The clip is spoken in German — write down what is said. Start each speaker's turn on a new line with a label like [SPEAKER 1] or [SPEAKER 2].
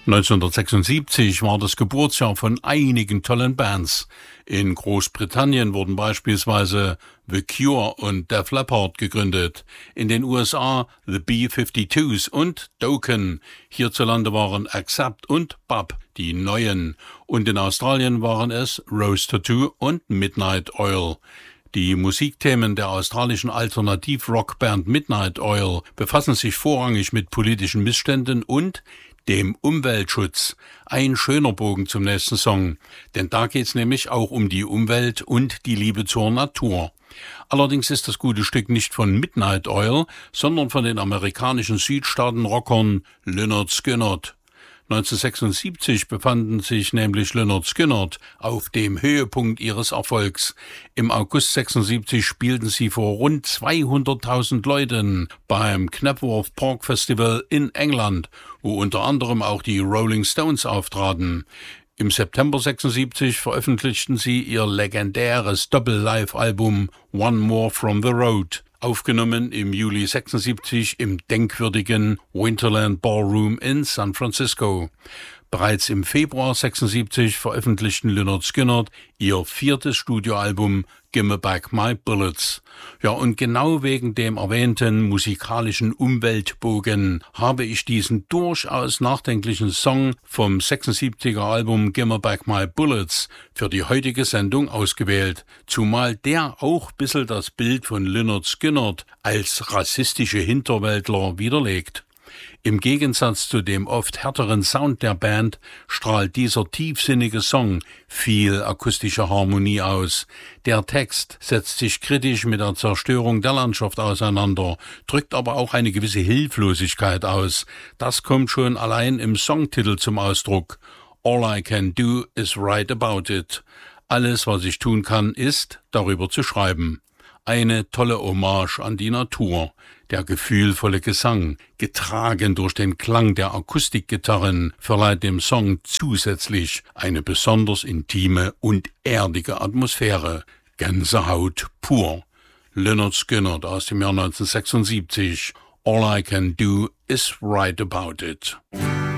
[SPEAKER 1] 1976 war das Geburtsjahr von einigen tollen Bands. In Großbritannien wurden beispielsweise The Cure und Def Leppard gegründet, in den USA The B-52s und Dokken. Hierzulande waren Accept und Bab die Neuen und in Australien waren es Rose Tattoo und Midnight Oil. Die Musikthemen der australischen Alternativ-Rockband Midnight Oil befassen sich vorrangig mit politischen Missständen und dem Umweltschutz. Ein schöner Bogen zum nächsten Song, denn da geht's nämlich auch um die Umwelt und die Liebe zur Natur. Allerdings ist das gute Stück nicht von Midnight Oil, sondern von den amerikanischen Südstaaten-Rockern Lynyrd Skynyrd. 1976 befanden sich nämlich Lynyrd Skynyrd auf dem Höhepunkt ihres Erfolgs. Im August 76 spielten sie vor rund 200.000 Leuten beim Knapworth Park Festival in England, wo unter anderem auch die Rolling Stones auftraten. Im September 76 veröffentlichten sie ihr legendäres Doppel-Live-Album One More from the Road, aufgenommen im Juli 76 im denkwürdigen Winterland Ballroom in San Francisco. Bereits im Februar 76 veröffentlichten Lynyrd Skynyrd ihr 4. Studioalbum Gimme Back My Bullets. Ja, und genau wegen dem erwähnten musikalischen Umweltbogen habe ich diesen durchaus nachdenklichen Song vom 76er Album Gimme Back My Bullets für die heutige Sendung ausgewählt, zumal der auch ein bisschen das Bild von Lynyrd Skynyrd als rassistische Hinterwäldler widerlegt. Im Gegensatz zu dem oft härteren Sound der Band strahlt dieser tiefsinnige Song viel akustische Harmonie aus. Der Text setzt sich kritisch mit der Zerstörung der Landschaft auseinander, drückt aber auch eine gewisse Hilflosigkeit aus. Das kommt schon allein im Songtitel zum Ausdruck. All I can do is write about it. Alles, was ich tun kann, ist, darüber zu schreiben. Eine tolle Hommage an die Natur. Der gefühlvolle Gesang, getragen durch den Klang der Akustikgitarren, verleiht dem Song zusätzlich eine besonders intime und erdige Atmosphäre. Gänsehaut pur. Lynyrd Skynyrd aus dem Jahr 1976. All I can do is write about it.